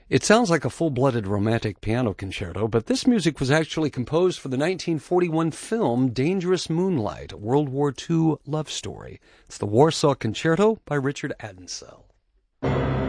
It sounds like a full-blooded romantic piano concerto, but this music was actually composed for the 1941 film Dangerous Moonlight, a World War II love story. It's the Warsaw Concerto by Richard Adensell.